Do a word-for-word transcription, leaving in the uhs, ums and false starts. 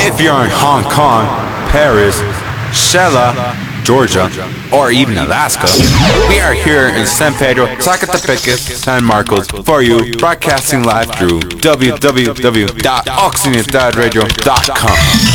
if you're in Hong Kong, Paris, Shella, Georgia, or even Alaska, we are here in San Pedro, Zacatepec, San Marcos for you, broadcasting live through w w w dot occidental radio dot com.